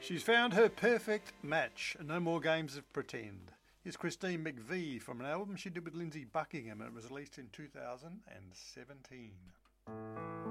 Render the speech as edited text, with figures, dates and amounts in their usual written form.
She's found her perfect match. No more games of pretend. Here's Christine McVie from an album she did with Lindsey Buckingham. It was released in 2017.